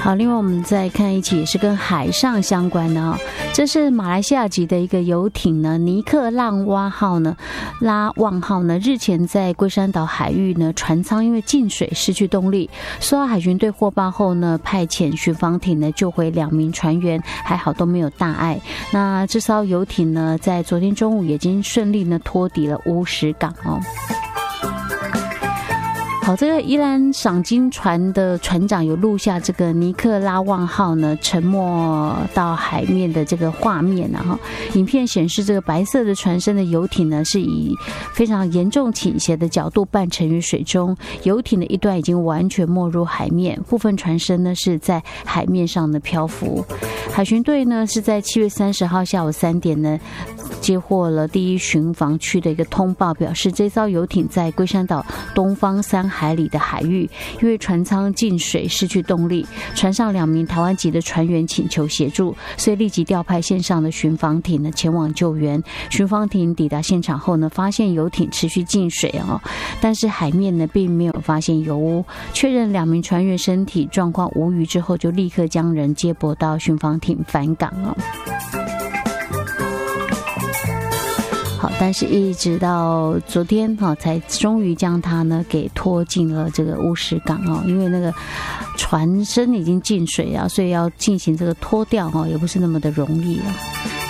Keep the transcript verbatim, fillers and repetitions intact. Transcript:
好，另外我们再看一起也是跟海上相关的啊、哦，这是马来西亚籍的一个游艇呢，尼克浪蛙号呢，拉旺号呢，日前在龟山岛海域呢，船舱因为进水失去动力，受到海巡队获报后呢，派遣巡防艇呢救回两名船员，还好都没有大碍。那这艘游艇呢，在昨天中午已经顺利呢脱抵了乌石港哦。好，这个宜兰赏金船的船长有录下这个尼克拉旺号呢沉没到海面的这个画面啊，哈，影片显示这个白色的船身的游艇呢是以非常严重倾斜的角度半沉于水中，游艇的一端已经完全没入海面，部分船身呢是在海面上的漂浮。海巡队呢是在七月三十号下午三点呢接获了第一巡防区的一个通报，表示这艘游艇在龟山岛东方三海里的海域，因为船舱进水失去动力，船上两名台湾籍的船员请求协助，所以立即调派线上的巡防艇呢前往救援。巡防艇抵达现场后呢，发现游艇持续进水哦，但是海面呢并没有发现油污，确认两名船员身体状况无虞之后，就立刻将人接驳到巡防艇返港哦。好，但是一直到昨天哈、哦，才终于将它呢给拖进了这个乌石港哦，因为那个船身已经进水啊，所以要进行这个拖吊哈、哦，也不是那么的容易啊。